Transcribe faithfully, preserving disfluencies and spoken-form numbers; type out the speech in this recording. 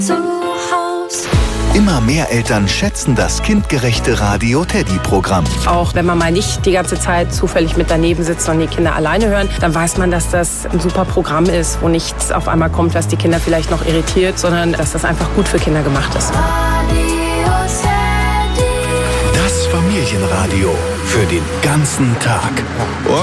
zu Haus. Immer mehr Eltern schätzen das kindgerechte Radio Teddy-Programm. Auch wenn man mal nicht die ganze Zeit zufällig mit daneben sitzt und die Kinder alleine hören, dann weiß man, dass das ein super Programm ist, wo nichts auf einmal kommt, was die Kinder vielleicht noch irritiert, sondern dass das einfach gut für Kinder gemacht ist. Radio Teddy. Das Familienradio für den ganzen Tag.